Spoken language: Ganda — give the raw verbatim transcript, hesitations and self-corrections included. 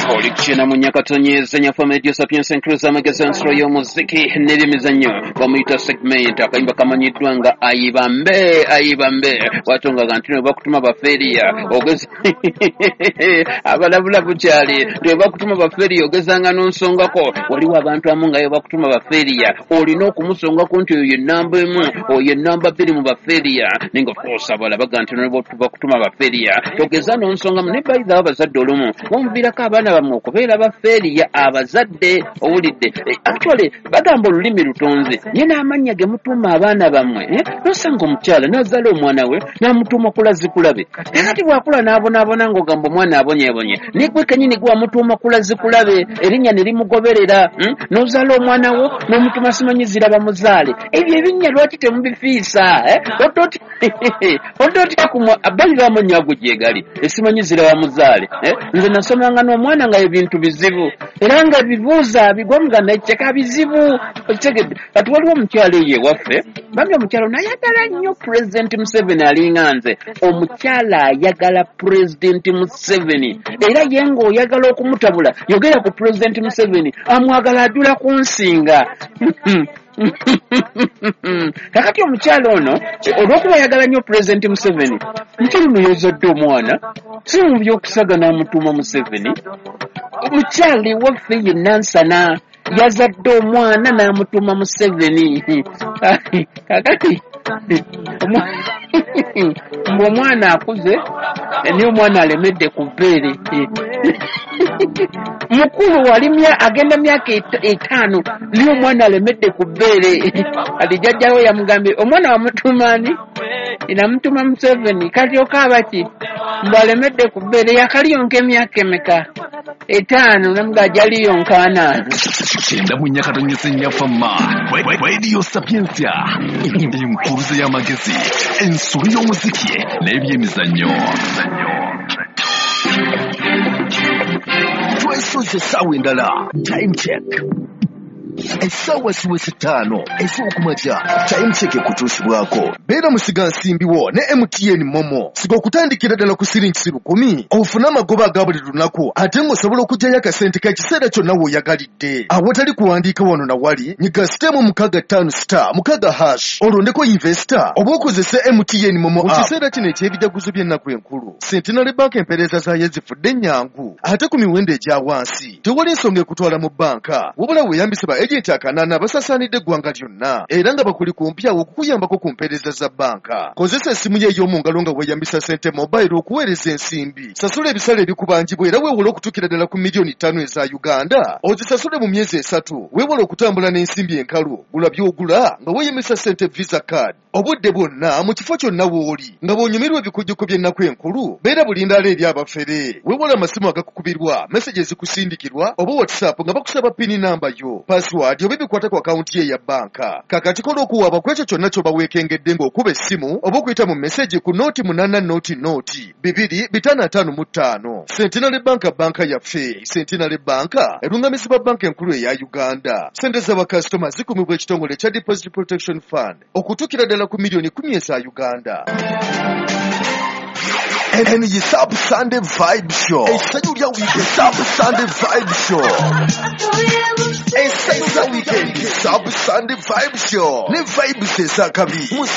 Olikchena munyakatonyeza nyafama Radio Sapiens Cruise amagezi ensoro y'omuziki n'ebyemizannyo bamuyita segment akayimba kamanyiddwa nga ayibambe ayibambe watonga gantu ne bakutuma baferiya ogezi abalabula bukyali ne bakutuma baferiya ogezanga n'onsongako waliwo abantu amu nga bakutuma baferiya olina okumusongako nti oyo namba emu oyo namba bbiri mu baferiya ninga of course abalaba gantu ne bakutuma baferiya togeza n'onsonga ne bayida abazadde olumu bamubirako abaana bamwe okubeera baferiya abazadde owulidde actually bagamba olulimi lutonze ye n'amannya ge mutuuma abaana bamwe nosanga omukyala n'azaala omwana we n'amutuuma kulazikulabe kakati bwakula n'abonaabona ng'ogamba omwana abonyeebonye negwe kenyini gwe wamutuuma kulazikulabe erinnya ne limugoberera n'ozaala omwana wo n'omutuuma simanyizira bamuzaale ebyo ebinnya lwaki temubifiisa ototi ototya kumwa abalira amannya ago gyegali esimanyizira bamuzaale nze nasomanga n'omwana nga ebintu bizibu era nga bibuuza bigwamuga nakyeka bizibu okitegedde kati waliwo omukyalo eyo ewaffe bambi omukyalo nayagala nnyo President Museveni alinga nze omukyala ayagala President Museveni era ye ng'oyagala okumutabula yogera ku President Museveni amwagala adula ku nsinga kakati omukyalo ono olw'okuba ayagala nnyo President Museveni mukyalo no yozadde omwana si mu by'okusaga n'amutuuma Museveni omukyali waffe ye Nansana yazadde omwana n'amutuuma Museveni kakati mbu omwana akuze niyo omwana alemedde ku bbeere mukulu walimya agenda myaka etaano niyo omwana alemedde ku bbeere ati jjajjawe yamugambye omwana wamutumaani inamutuuma Museveni kati okaaba ki mbu alemedde ku bbeere yakaliyonka emyaka emeka etaano namuga jaliyonka anaana kyenda mu nyakatonyeza ennyafama Radio Sapiensia enkuluze y'amagezi ensolo y'omuziki n'ebyemizannyo twesoze essaawa endala time check essaawa siwezi ttaano ez'okumakya time check ekutuusibwako beera musiga nsimbiwo ne M T N Momo siga okutandikira ddala ku siringi lukumi ofune amagoba aga buli lunaku ate ng'osobola okugyayo akasente k'ekiseera kyonna w'oyagalidde awatali kuwandiika wano na wali nyiga sitemu mukaaga ttaano star mukaaga hash olondeko investor oba okozese M T N Momo mu kiseera kino eky'ebijaguzo by'ennaku enkulu Centenary Bank empeereza zaayo zifudde ennyangu ate ku miwendo egya wansi tewali nsonga ekutwala mu banka wabula weeyambise ba ejenti akanana basasaanidde eggwanga lyonna era nga bakuli kumpyawo okukuyambako ku mpeereza za banka kozesa essimu ye ey'omu ngalo nga weeyambisa sente mobile okuweereza ensimbi sasula ebisale ebikubangibwa era weewole okutuukira ddala ku miliyoni ttaano eza Uganda ozisasule mu myezi esatu weewole okutambula n'ensimbi enkalu gula by'ogula nga weeyambisa sente visa card obudde bwonna mu kifo kyonna w'oli nga bw'onyumirwa ebikujjuko by'ennaku enkulu beera bulindaala eri abafere weewole amasimu agakukubirwa meseji ezikusindikirwa oba whatsapp nga bakusaba pini namba yo password oba ebikwata ku akawunti ye ya banka kakati kola okuwaaba ku ekyo kyonna ky'oba weekengedde ng'okuba essimu oba okuyita mu meseji ku nooti munaana nooti nooti bibiri bitaano ataano mu ttaano Centenary Bank banka yaffe Centenary Bank erungamizibwa banka enkulu eya Uganda sente z'abakasitoma zikumibwa ekitongole kya Deposit Protection Fund okutuukira ddala ku miliyoni kumi eza Uganda. And you Sub Sunday Vibe Show. And Sub Sunday Vibe Show. And Sub Sunday Vibe Show. Ne vibe se sakabi.